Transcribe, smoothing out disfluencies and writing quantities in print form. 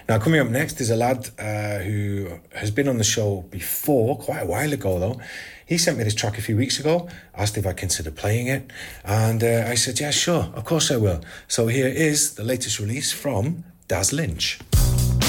Now, coming up next is a lad who has been on the show before, quite a while ago though. He sent me this track a few weeks ago, asked if I considered playing it, and I said, yeah, sure, of course I will. So here is the latest release from Daz Lynch.